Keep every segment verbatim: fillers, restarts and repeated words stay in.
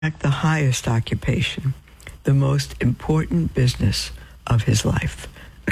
the highest occupation, the most important business of his life.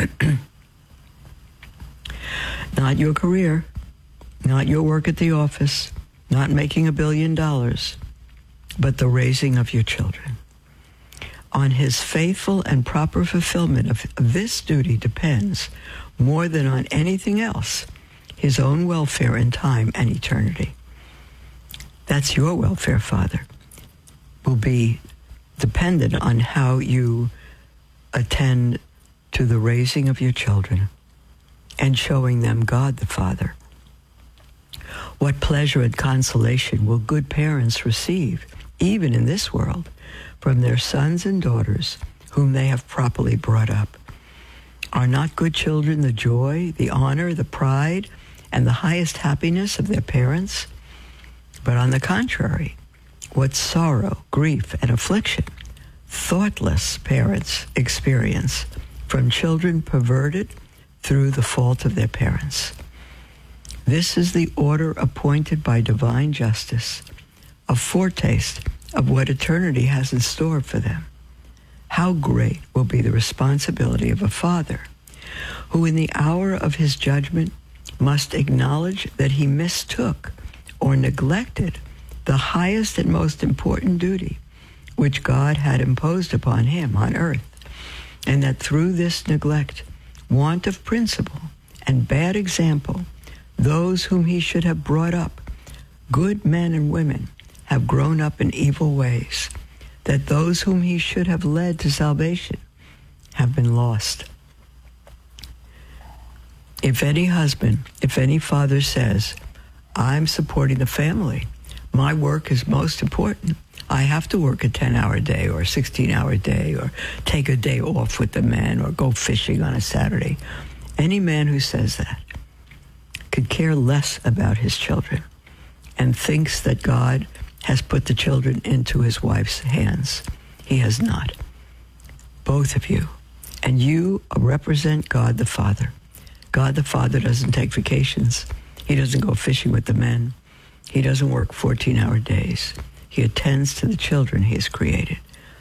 Not your career, not your work at the office, not making a billion dollars, but the raising of your children. On his faithful and proper fulfillment of this duty depends, more than on anything else, his own welfare in time and eternity. That's your welfare, Father, will be dependent on how you attend to the raising of your children and showing them God the Father. What pleasure and consolation will good parents receive, even in this world, from their sons and daughters whom they have properly brought up. Are not good children the joy, the honor, the pride, and the highest happiness of their parents? But on the contrary, what sorrow, grief, and affliction thoughtless parents experience from children perverted through the fault of their parents. This is the order appointed by divine justice, a foretaste of what eternity has in store for them. How great will be the responsibility of a father who in the hour of his judgment must acknowledge that he mistook or neglected the highest and most important duty which God had imposed upon him on earth, and that through this neglect, want of principle, and bad example, those whom he should have brought up, good men and women, have grown up in evil ways, that those whom he should have led to salvation have been lost. If any husband, if any father says, I'm supporting the family, my work is most important, I have to work a ten-hour day or a sixteen-hour day or take a day off with the men or go fishing on a Saturday, any man who says that could care less about his children and thinks that God has put the children into his wife's hands. He has not. Both of you. And you represent God the Father. God the Father doesn't take vacations. He doesn't go fishing with the men. He doesn't work fourteen-hour days. He attends to the children he has created.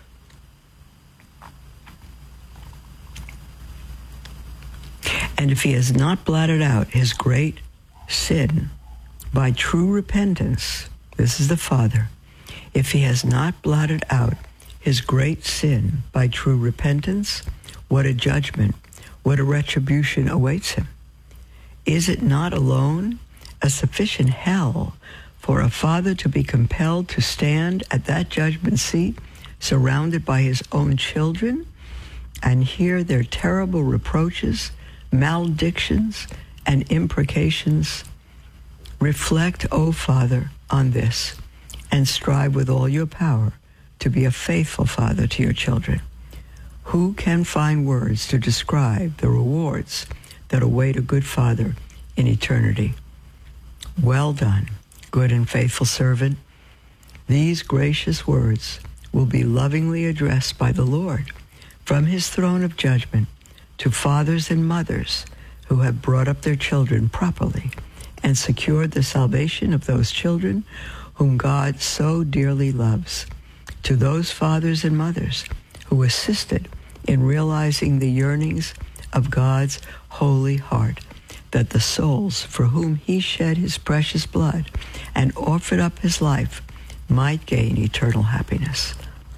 And if he has not blotted out his great sin by true repentance, this is the Father, if he has not blotted out his great sin by true repentance, what a judgment, what a retribution awaits him. Is it not alone a sufficient hell for a father to be compelled to stand at that judgment seat, surrounded by his own children, and hear their terrible reproaches, maledictions, and imprecations? Reflect, O Father, on this, and strive with all your power to be a faithful father to your children. Who can find words to describe the rewards that await a good father in eternity? Well done, good and faithful servant. These gracious words will be lovingly addressed by the Lord from his throne of judgment to fathers and mothers who have brought up their children properly and secured the salvation of those children whom God so dearly loves, to those fathers and mothers who assisted in realizing the yearnings of God's holy heart, that the souls for whom he shed his precious blood and offered up his life might gain eternal happiness.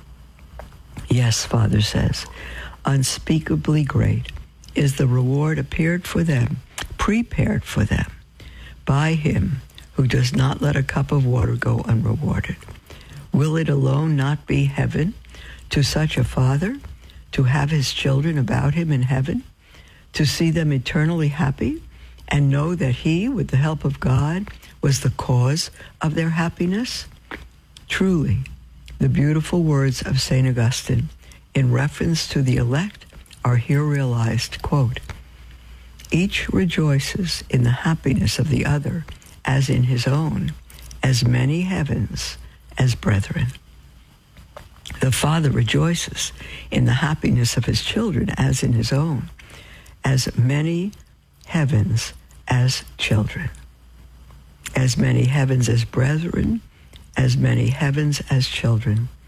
Yes, Father says, unspeakably great is the reward appeared for them, prepared for them, by him who does not let a cup of water go unrewarded. Will it alone not be heaven to such a father to have his children about him in heaven, to see them eternally happy, and know that he, with the help of God, was the cause of their happiness? Truly, the beautiful words of Saint Augustine in reference to the elect are here realized, quote, each rejoices in the happiness of the other as in his own, as many heavens as brethren. The Father rejoices in the happiness of his children as in his own, as many heavens as children, as many heavens as brethren, as many heavens as children.